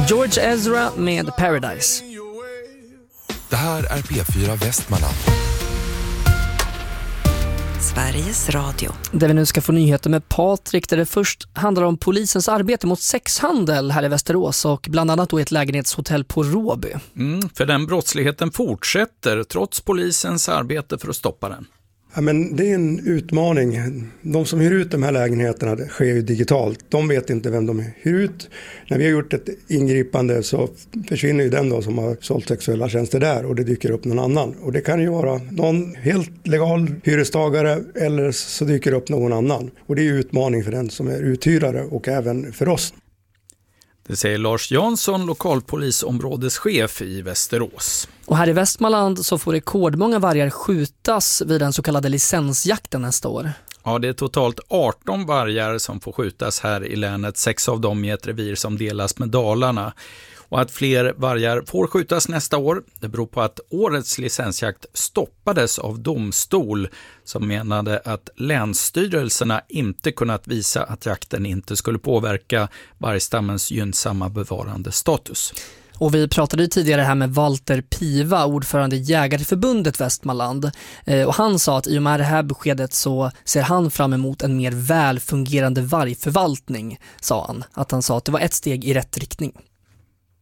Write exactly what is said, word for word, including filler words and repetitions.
George Ezra med Paradise. Det här är P fyra Västmanland. Sveriges Radio. Där vi nu ska få nyheter med Patrik, där det först handlar om polisens arbete mot sexhandel här i Västerås och bland annat då ett lägenhetshotell på Råby. Mm, för den brottsligheten fortsätter trots polisens arbete för att stoppa den. Ja, men det är en utmaning. De som hyr ut de här lägenheterna, det sker ju digitalt. De vet inte vem de hyr ut. När vi har gjort ett ingripande så försvinner ju den då som har sålt sexuella tjänster där och det dyker upp någon annan. Och det kan ju vara någon helt legal hyrestagare eller så dyker det upp någon annan. Och det är ju utmaning för den som är uthyrare och även för oss. Det säger Lars Jansson, lokalpolisområdeschef i Västerås. Och här i Västmanland så får rekordmånga vargar skjutas vid den så kallade licensjakten nästa år. Ja, det är totalt arton vargar som får skjutas här i länet. Sex av dem i ett revir som delas med Dalarna. Och att fler vargar får skjutas nästa år, det beror på att årets licensjakt stoppades av domstol som menade att länsstyrelserna inte kunnat visa att jakten inte skulle påverka vargstammens gynnsamma bevarande status. Och vi pratade ju tidigare här med Walter Piva, ordförande i Jägarförbundet Västmanland. Och han sa att i och med det här beskedet så ser han fram emot en mer välfungerande vargförvaltning, sa han. Att han sa att det var ett steg i rätt riktning.